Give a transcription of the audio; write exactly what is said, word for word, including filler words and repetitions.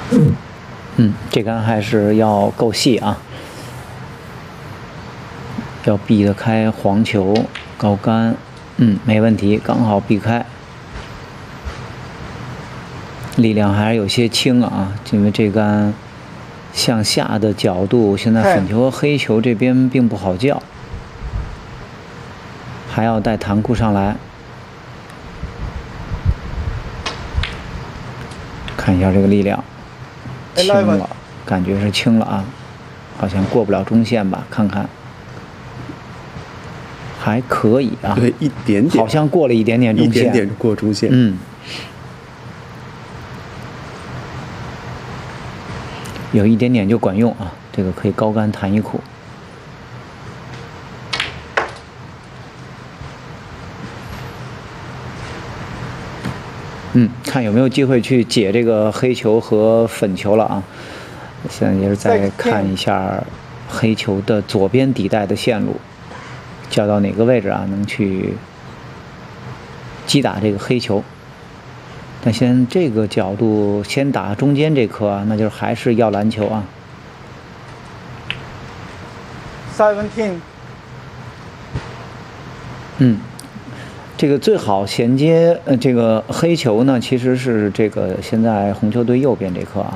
嗯，这杆还是要够细啊，要避得开黄球高杆。嗯，没问题，刚好避开。力量还是有些轻啊，因为这杆向下的角度，现在粉球和黑球这边并不好叫，还要带弹库上来。看一下这个力量，轻了，感觉是轻了啊，好像过不了中线吧？看看，还可以啊， 对，一点点， 好像过了一点点中线， 一点点过中线， 嗯。有一点点就管用啊，这个可以高杆弹一库。嗯，看有没有机会去解这个黑球和粉球了啊。现在也是再看一下黑球的左边底带的线路，交到哪个位置啊，能去击打这个黑球。那先这个角度先打中间这颗啊，那就是还是要篮球啊。 Seventeen。 嗯，这个最好衔接呃这个黑球呢，其实是这个现在红球队右边这颗啊。